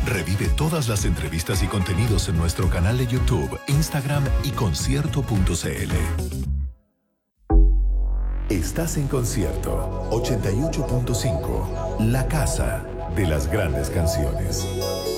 Revive todas las entrevistas y contenidos en nuestro canal de YouTube, Instagram y concierto.cl. Estás en Concierto 88.5, la casa de las grandes canciones.